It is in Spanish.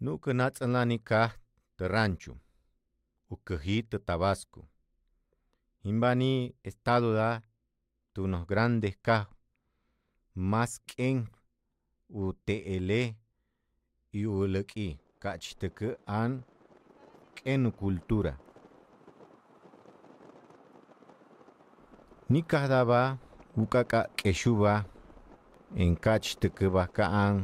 Nucanatzalanica de rancho, Ucajita, Tabasco. Imbani estado da unos grandes cajos, más que UTL y Ulequi, cachteque an en cultura. Ni cada va, ucaca quechuba, en cachteque bacaan.